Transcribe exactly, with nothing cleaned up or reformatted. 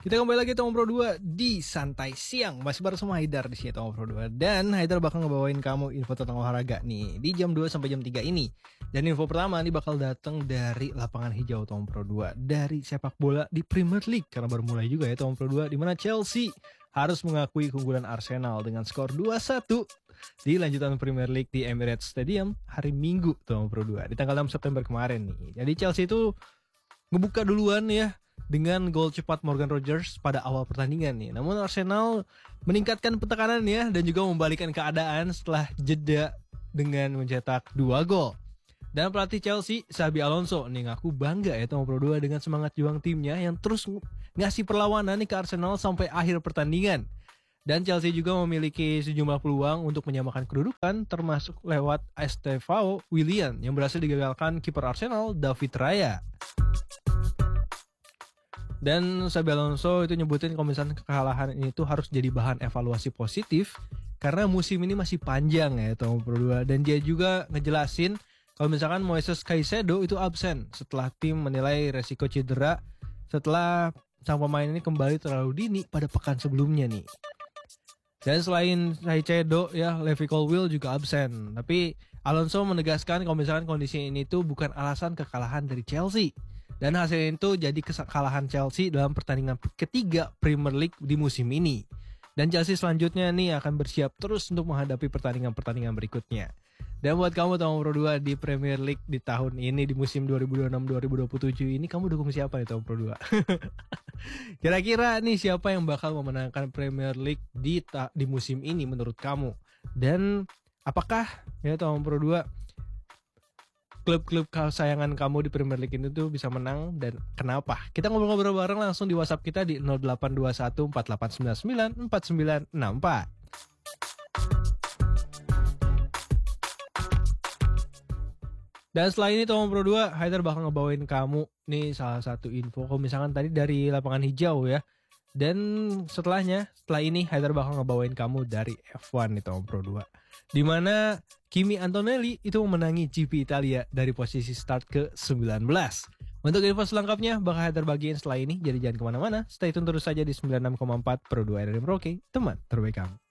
Kita kembali lagi Tom Pro dua di Santai Siang. Masih bareng sama Haidar di sini Tom Pro dua. Dan Haidar bakal ngebawain kamu info tentang olahraga nih di jam dua sampai jam tiga ini. Dan info pertama nih bakal datang dari lapangan hijau Tom Pro dua, dari sepak bola di Premier League, karena baru mulai juga ya Tom Pro dua, di mana Chelsea harus mengakui keunggulan Arsenal dengan skor dua satu di lanjutan Premier League di Emirates Stadium hari Minggu Tom Pro dua di tanggal enam September kemarin nih. Jadi Chelsea itu ngebuka duluan ya dengan gol cepat Morgan Rogers pada awal pertandingan nih. Namun Arsenal meningkatkan tekanan ya dan juga membalikkan keadaan setelah jeda dengan mencetak dua gol. Dan pelatih Chelsea, Xabi Alonso nih ngaku bangga ya Tom Pro dua dengan semangat juang timnya yang terus ngasih perlawanan nih ke Arsenal sampai akhir pertandingan. Dan Chelsea juga memiliki sejumlah peluang untuk menyamakan kedudukan, termasuk lewat Estevao Willian yang berhasil digagalkan kiper Arsenal David Raya. Dan Xabi Alonso itu nyebutin kalau misalnya kekalahan ini tuh harus jadi bahan evaluasi positif karena musim ini masih panjang ya Tom Pro dua. Dan dia juga ngejelasin kalau misalkan Moises Caicedo itu absen setelah tim menilai resiko cedera setelah sang pemain ini kembali terlalu dini pada pekan sebelumnya nih. Dan selain Caicedo ya, Levi Colwill juga absen. Tapi Alonso menegaskan kalau misalkan kondisi ini tuh bukan alasan kekalahan dari Chelsea. Dan hasil itu jadi kekalahan Chelsea dalam pertandingan ketiga Premier League di musim ini. Dan Chelsea selanjutnya nih akan bersiap terus untuk menghadapi pertandingan-pertandingan berikutnya. Dan buat kamu Tom Pro dua di Premier League di tahun ini, di musim dua ribu dua puluh enam dua ribu dua puluh tujuh ini, kamu dukung siapa nih Tom Pro dua? Kira-kira nih siapa yang bakal memenangkan Premier League di, ta- di musim ini menurut kamu? Dan apakah ya Tom Pro dua klub-klub kesayangan kamu di Premier League ini tuh bisa menang dan kenapa? Kita ngobrol-ngobrol bareng langsung di WhatsApp kita di nol delapan dua satu empat delapan sembilan sembilan empat sembilan enam empat. Dan setelah ini Tom Pro dua, Haidar bakal ngebawain kamu nih salah satu info. Kalau misalkan tadi dari lapangan hijau ya. Dan setelahnya, setelah ini Haidar bakal ngebawain kamu dari F satu nih Tom Pro dua. Dimana Kimi Antonelli itu memenangi G P Italia dari posisi start ke sembilan belas. Untuk info selengkapnya bakal Haidar bagiin setelah ini. Jadi jangan kemana-mana, stay tune terus saja di sembilan puluh enam koma empat Pro dua R R M Roke, teman terbaik kamu.